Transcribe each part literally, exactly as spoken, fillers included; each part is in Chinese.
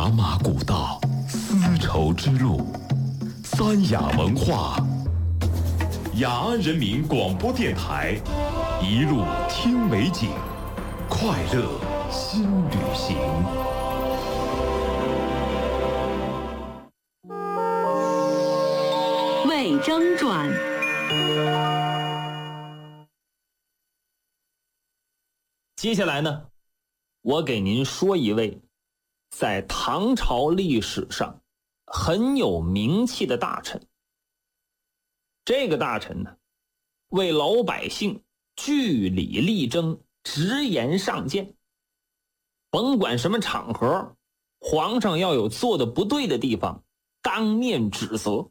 茶马古道，丝绸之路，三雅文化。雅安人民广播电台，一路听美景，快乐新旅行。 魏征传。 接下来呢，我给您说一位在唐朝历史上很有名气的大臣。这个大臣呢，为老百姓据理力争，直言上谏，甭管什么场合，皇上要有做的不对的地方，当面指责。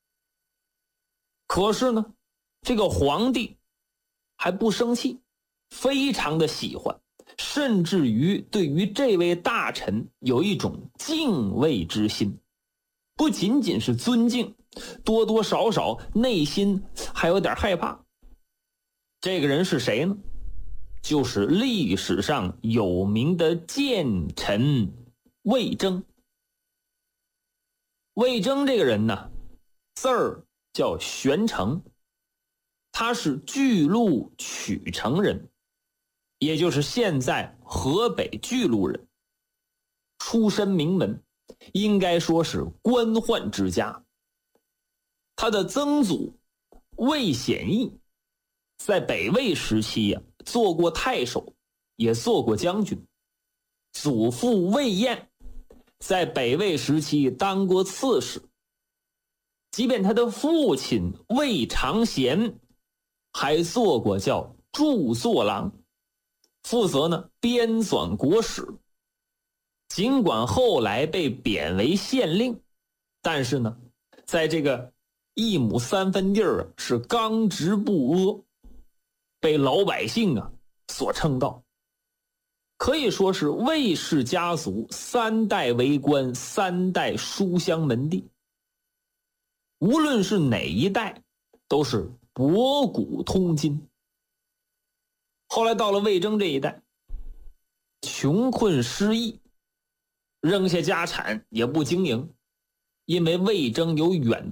可是呢，这个皇帝还不生气，非常的喜欢，甚至于对于这位大臣有一种敬畏之心，不仅仅是尊敬，多多少少内心还有点害怕。这个人是谁呢？就是历史上有名的谏臣魏征。魏征这个人呢，字儿叫玄成，他是巨鹿曲城人，也就是现在河北巨鹿人，出身名门，应该说是官宦之家。他的曾祖魏显义在北魏时期呀、啊，做过太守，也做过将军。祖父魏彦在北魏时期当过刺史。即便他的父亲魏长贤还做过叫著作郎，负责呢编纂国史。尽管后来被贬为县令，但是呢，在这个一亩三分地儿是刚直不阿，被老百姓啊所称道，可以说是魏氏家族三代为官，三代书香门第。无论是哪一代，都是博古通今。后来到了魏征这一代，穷困失意，扔下家产也不经营，因为魏征有远